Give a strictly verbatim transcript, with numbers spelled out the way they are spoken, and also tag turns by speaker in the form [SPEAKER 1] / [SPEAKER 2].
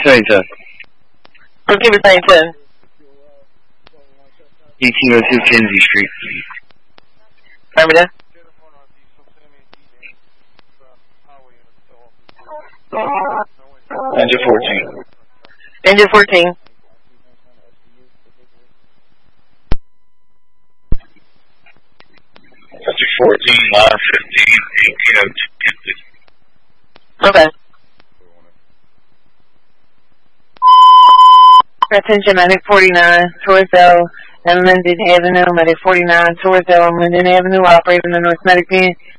[SPEAKER 1] Sainton.
[SPEAKER 2] Brookhaven Sainton.
[SPEAKER 1] eighteen oh two Kinsey Street.
[SPEAKER 2] Affirmative.
[SPEAKER 1] Danger fourteen.
[SPEAKER 2] Danger fourteen.
[SPEAKER 1] Danger fourteen, line fifteen, eighteen oh two Kinsey.
[SPEAKER 2] Okay. Attention, Medic forty-nine, Torresdale and Linden Avenue, Medic forty-nine, Torresdale and Linden Avenue, operating the North Medic Van,